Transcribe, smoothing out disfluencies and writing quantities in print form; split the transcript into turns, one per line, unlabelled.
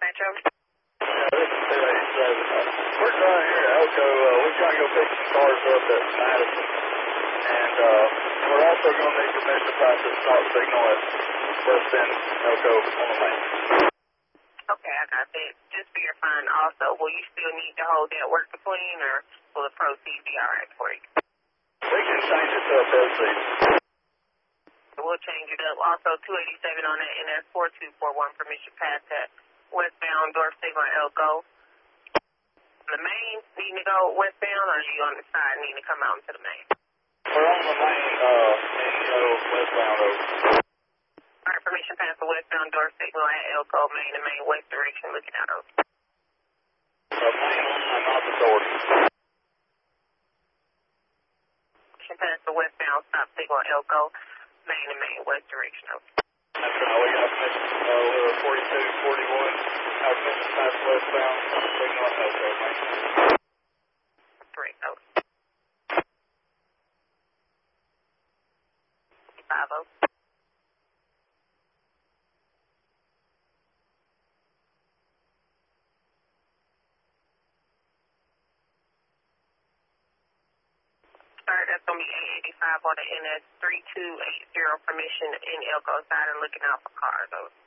Metro.
This is 287. We're down here at Elko. We're trying to go pick some cars up at Madison. And we're also going to need permission to pass this stop signal at West End Elko on the lane.
Okay, I got that. Just for your fine also, will you still need to hold that work between, or will the proceed be alright for you?
We can change it to a proceed.
We'll change it up. Also, 287 on that NS 4241, permission pass that westbound Dorf Signal Elko. The main need to go westbound, or are you on the side need to come out into the main?
We're on the main, and go westbound over.
Alright, permission pass the westbound Dorf Signal at Elko, main to main west direction, looking out over.
Main line, not the door.
Permission pass the westbound stop signal Elko, main to main west direction over.
That's right, we got permission, we're 4241. Our permission pass westbound stop signal at Elko, main.
Correct, over. 50. Alright, that's going to be 885 on the NS 3280, permission in Elko side and looking out for cars, over.